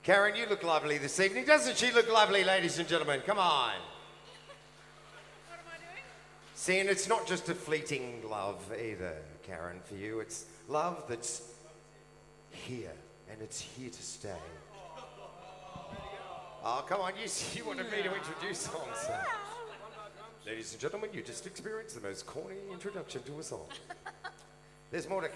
Karen, you look lovely this evening. Doesn't she look lovely, ladies and gentlemen? Come on. What am I doing? See, and it's not just a fleeting love either, Karen, for you. It's love that's here, and it's here to stay. Oh, come on, you wanted me to introduce songs. So. Ladies and gentlemen, you just experienced the most corny introduction to a song. There's more to